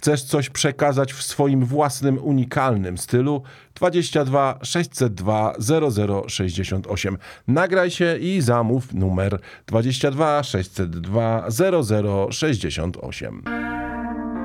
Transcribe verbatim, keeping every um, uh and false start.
Chcesz coś przekazać w swoim własnym, unikalnym stylu? dwadzieścia dwa sześćset dwa zero zero sześćdziesiąt osiem. Nagraj się i zamów numer dwadzieścia dwa sześćset dwa zero zero sześćdziesiąt osiem.